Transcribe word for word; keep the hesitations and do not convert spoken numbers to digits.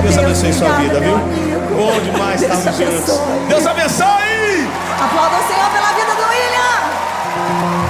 Deus Deus abençoe sua obrigada, vida, meu viu? amigo. Bom demais Deus estarmos juntos. abençoe. Deus abençoe! Aplausos.